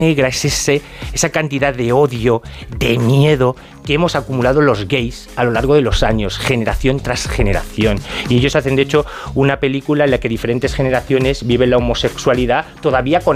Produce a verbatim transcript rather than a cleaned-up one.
negra es ese, esa cantidad de odio, de miedo que hemos acumulado los gays a lo largo de los años, generación tras generación. Y ellos hacen, de hecho, una película en la que diferentes generaciones viven la homosexualidad todavía con